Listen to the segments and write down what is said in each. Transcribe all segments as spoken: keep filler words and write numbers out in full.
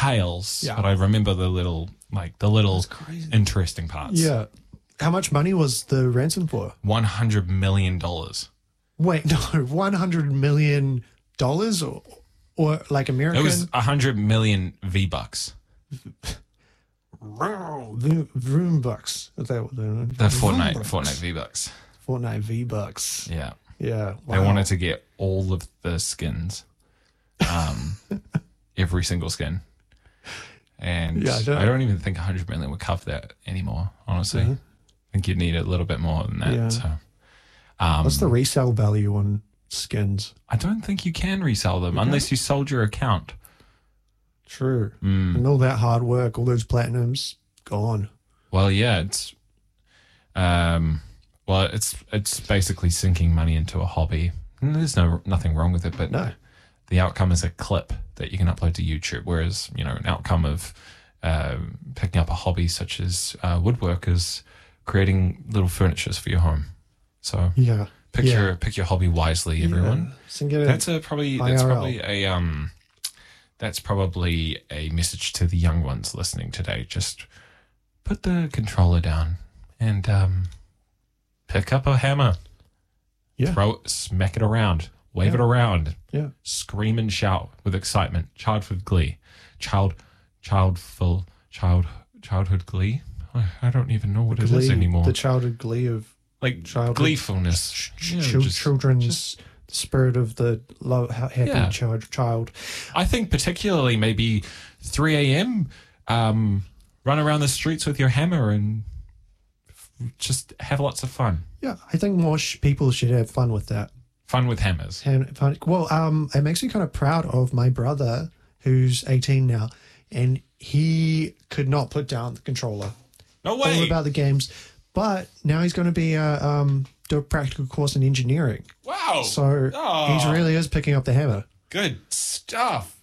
details, Yeah. but I remember the little, like the little interesting parts. Yeah. How much money was the ransom for? one hundred million dollars. Wait, no, one hundred million dollars or, or like American? It was one hundred million V-Bucks. V- Vroom bucks. Is that what they're The Fortnite, Fortnite V-Bucks. Fortnite V bucks. Yeah. Yeah. They wow. wanted to get all of the skins. Um, every single skin. And Yeah, I I don't- don't, even think one hundred million would cover that anymore, honestly. Mhm. I think you'd need a little bit more than that. Yeah. So, um, What's the resale value on skins? I don't think you can resell them unless you sold your account. True. Mm. And all that hard work, all those platinums, gone. Well, yeah, it's um, well, it's it's basically sinking money into a hobby. And there's no nothing wrong with it, but No. the outcome is a clip that you can upload to YouTube. Whereas, you know, an outcome of um, picking up a hobby such as uh, woodwork is creating little furnitures for your home. So Yeah. pick yeah. your pick your hobby wisely, everyone. Yeah. So get it. That's a probably that's I R L. probably a um that's probably a message to the young ones listening today. Just put the controller down and um pick up a hammer. Yeah. Throw it, smack it around, wave Yeah. it around, Yeah. scream and shout with excitement, childhood glee, child, childful, child, childhood glee. I, I don't even know what it is Glee, anymore. The childhood glee of Like childhood- gleefulness, ch- Yeah, chil- just- children's just- spirit of the love, ha- happy Yeah. child. child. I think particularly maybe three a.m. Um, run around the streets with your hammer and f- just have lots of fun. Yeah, I think more sh- people should have fun with that. Fun with hammers. And fun. Well, um, it makes me kind of proud of my brother, who's eighteen now, and he could not put down the controller. No All way. about the games, but now he's going to be uh, um, do a practical course in engineering. Wow. So Oh. he really is picking up the hammer. Good stuff.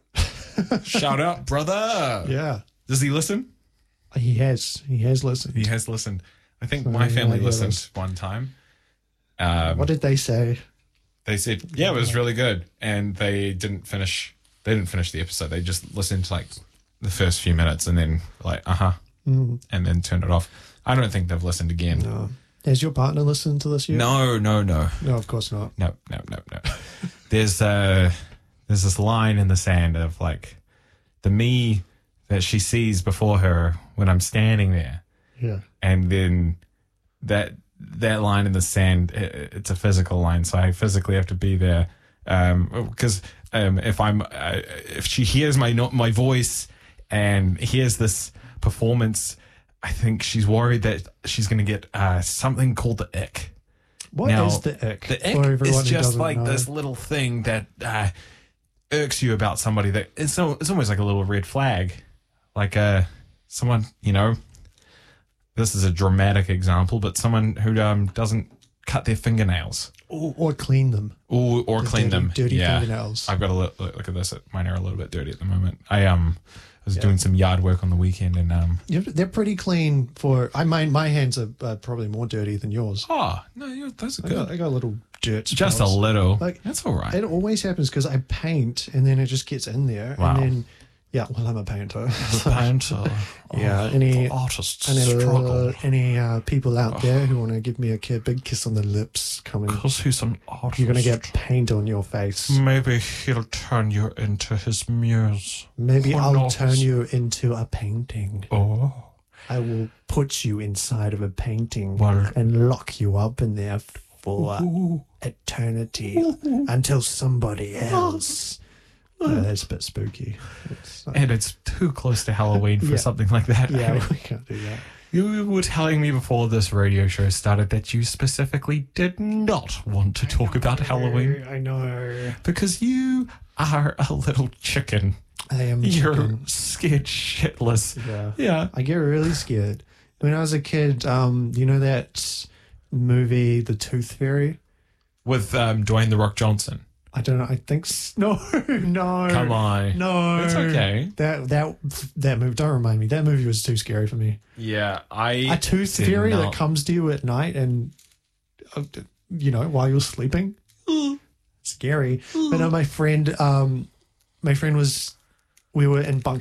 Shout out, brother. Yeah, Does he listen? he has. He has listened. He has listened. I think So, my yeah, family yeah, listened that's- one time. Um, What did they say? they said, yeah, it was really good. And they didn't finish. They didn't finish the episode. They just listened to like the first few minutes and then like, uh-huh. Mm, And then turned it off. I don't think they've listened again. no. Has your partner listened to this yet? No, no, no, No, of course not. no, no, no, no. There's uh, there's this line in the sand of like the me that she sees before her when I'm standing there, Yeah. and then that that line in the sand, it, it's a physical line, so I physically have to be there. Um, because um, if I'm uh, if she hears my no- my voice and hears this performance, I think she's worried that she's going to get uh, something called the ick. What is Now, the ick? The For ick everyone is who just doesn't like know? this little thing that uh, irks you about somebody. That it's so it's almost like a little red flag, like uh, someone you know. This is a dramatic example, but someone who um, doesn't cut their fingernails Or, or clean them. or or The clean dirty- them. dirty yeah. fingernails. I've got a look, look at this. Mine are a little bit dirty at the moment. I um was doing some yard work on the weekend and um. Yeah, they're pretty clean for. I mean, my hands are uh, probably more dirty than yours. Oh no, you those are I good. got, I got little dirt Just a spots. little. Like, That's all right. It always happens because I paint and then it just gets in there. Wow. And then, yeah, well, I'm a painter. Painter. Yeah, any- artist's Any, struggle. uh, any uh, people out there who want to give me a ki- big kiss on the lips, come in. Because he's an artist. You're going to get paint on your face. Maybe he'll turn you into his muse. Maybe Who I'll knows? turn you into a painting. Oh. I will put you inside of a painting Well- and lock you up in there for Ooh. eternity until somebody else. Yeah, that's a bit spooky. It's like- And it's too close to Halloween for Yeah. something like that. yeah, we can't do that. You were telling me before this radio show started that you specifically did not want to talk about Halloween I know. because you are a little chicken. I am You're chicken. scared shitless. Yeah. Yeah. I get really scared. When I was a kid, um, you know that movie, The Tooth Fairy? With um, Dwayne The Rock Johnson. I don't know. I think s- no, no. Come on. No, It's okay. That that that movie. Don't remind me. That movie was too scary for me. Yeah, I. A tooth did fairy not- that comes to you at night and, uh, you know, while you're sleeping. Scary. But no, my friend, um, my friend was. We were in bunk